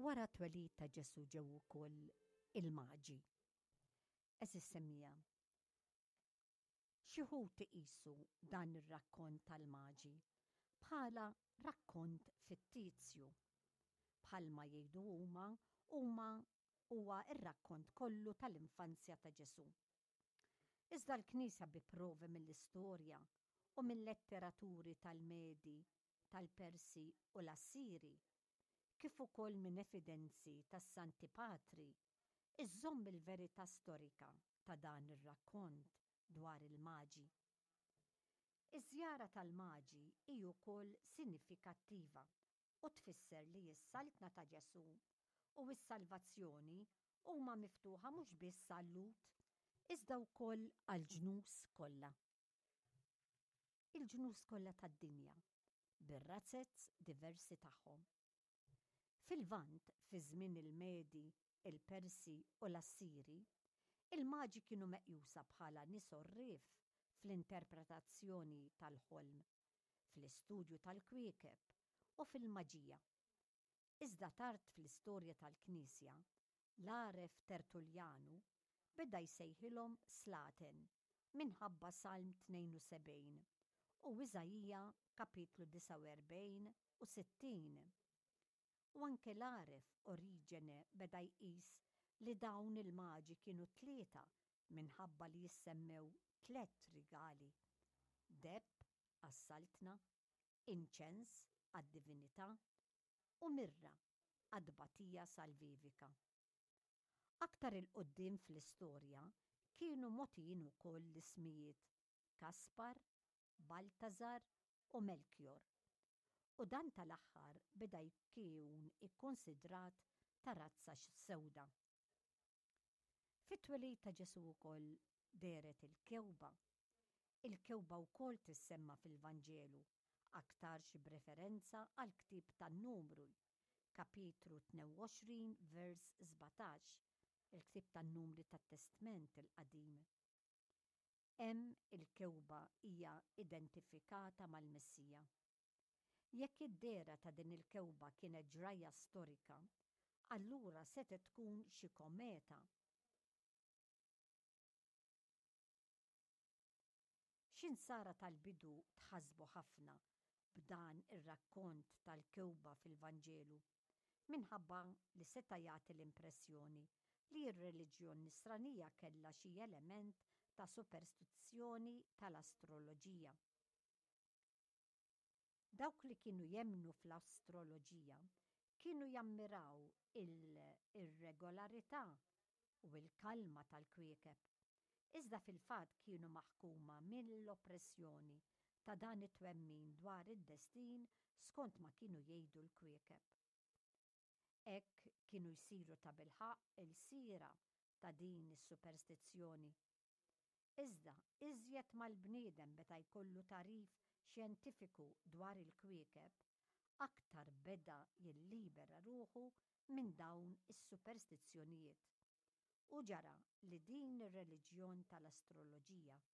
Wara twelid ta' Ġesu ġew ukoll il-Maġi. Eżis semmija. Xi wħud iqisu dan ir-rakkont tal-Maġi bħala rakkont fittizju. Bħalma jgħidu huma huwa r-rakkont kollu tal-infanzja ta' Ġesu. Iżda l-Knisja bi provi mill-istorja u mill-letteraturi tal-Medi, tal-Persi u l-Assiri, kif ukoll minn evidenzi tas-Santi Patri, iżżomm il-verità storika ta' dan ir-rakkont dwar il-Maġi. Iż-żjara tal-Maġi hi wkoll sinifikattiva u tfisser li s-saltna ta' Ġesu u s-salvazzjoni huma miftuħa mhux biss għall-Lut, iżda wkoll għall-ġnus kollha. Il-ġnus kollha tad-dinja, bir-razzezz diversi tagħhom. Fil-Lvant, fi żmien il-Medi, il-Persi u l-Assiri, il-Maġi kienu meqjusa bħala nies orrif fl-interpretazzjoni tal-ħolm, fl-istudju tal-kwiekeb u fil-maġija. Iżda tard fl-istorja tal-Knisja, l-għaref Tertuljanu beda jsejħilhom slaten minħabba Salm 72 u Iżajija kapitlu 49 u 60. U anke l-għaref Oriġene beda jqis li dawn il-Maġi kienu 3 minħabba li jissemmew 3 rigali: debb għas-saltna, inċens għad-divinità u mirra għad-batija salvivika. Aktar il-qoddim fl-istorja kienu mogħtijin ukoll l-ismijiet Kaspar, Baltazar u Melchior, u dan tal-aħħar beda jkun ikkonsidrat ta' razza sewda. Fit-twelid ta' Ġesu wkoll deret il-kewba. Il-kewba wkoll tissemma fil-Vanġelu aktar xi b'referenza għal ktieb tan-Numru, kapitlu 22 vers 17, il-ktieb tan-Numri tat-Testament il-Qadim. Hemm il-kewba hija identifikata mal-Messija. Jekk id-dera ta' din il-kewba kienet ġrajja storika, allura setet tkun xi kometa. X'insara tal-bidu tħassbu ħafna b'dan ir-rakkont tal-kewba fil-Vanġelu minħabba li seta' jagħti l-impressjoni li r-reliġjon nisranija kellha xi element ta' superstizzjoni tal-astroloġija. Dawk li kienu jemmnu fl-astroloġija kienu jammiraw il-irregolarità u l-kalma tal-kwiekeb, iżda fil-fatt kienu maħkuma mill-oppressjoni ta' dan it-twemmin dwar id-destin skont ma kienu jgħidu l-kwiekeb. Hekk kienu jsiru ta' bilħaq il-sira ta' din is-superstizzjoni. Iżda iżjed mal-bniedem meta jkollu tarif xjentifiku dwar il-kwiekeb, aktar beda jillibera ruħu minn dawn is-superstizzjonijiet. U ġara li din ir-reliġjon tal-astroloġija